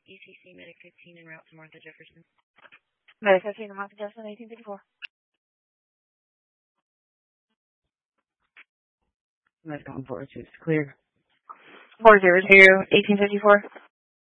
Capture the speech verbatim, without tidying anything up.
E C C Medic fifteen en route to Martha Jefferson. Medic fifteen to Martha Jefferson, eighteen fifty-four. Medic on four oh two, it's clear. four zero zero, eighteen fifty-four.